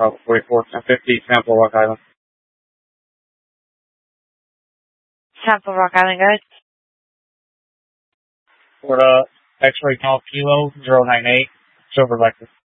Bravo 44, 1050, Sample Rock Island. Sample Rock Island, guys. Florida X-Ray Golf Kilo 098, Silver Lexus.